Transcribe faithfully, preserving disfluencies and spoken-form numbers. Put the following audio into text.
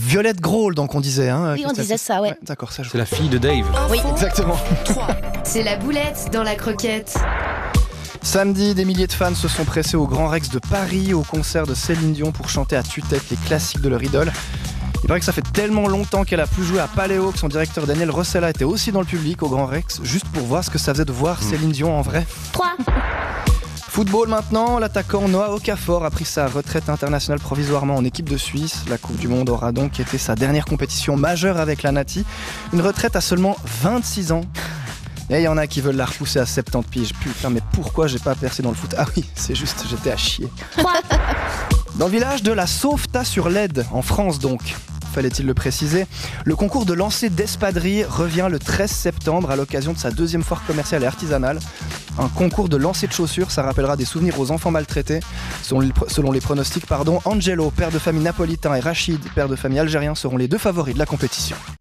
Violette Graul, donc on disait. Hein, Oui, on disait ça, ouais. ouais d'accord, ça je... C'est la fille de Dave. Oui, exactement. trois. C'est la boulette dans la croquette. Samedi, des milliers de fans se sont pressés au Grand Rex de Paris, au concert de Céline Dion pour chanter à tue-tête les classiques de leur idole. Il paraît que ça fait tellement longtemps qu'elle a plus joué à Paléo que son directeur Daniel Rossella était aussi dans le public au Grand Rex, juste pour voir ce que ça faisait de voir Céline Dion en vrai. trois. Football maintenant, l'attaquant Noah Okafor a pris sa retraite internationale provisoirement en équipe de Suisse. La Coupe du Monde aura donc été sa dernière compétition majeure avec la Nati. Une retraite à seulement vingt-six ans. Et il y en a qui veulent la repousser à soixante-dix piges. Putain, mais pourquoi j'ai pas percé dans le foot ? Ah oui, c'est juste, j'étais à chier. Dans le village de la Sauvetat-sur-Lède, en France donc, fallait-il le préciser, le concours de lancer d'espadrilles revient le treize septembre à l'occasion de sa deuxième foire commerciale et artisanale. Un concours de lancer de chaussures, ça rappellera des souvenirs aux enfants maltraités. Selon les, selon les pronostics, pardon, Angelo, père de famille napolitain, et Rachid, père de famille algérien, seront les deux favoris de la compétition.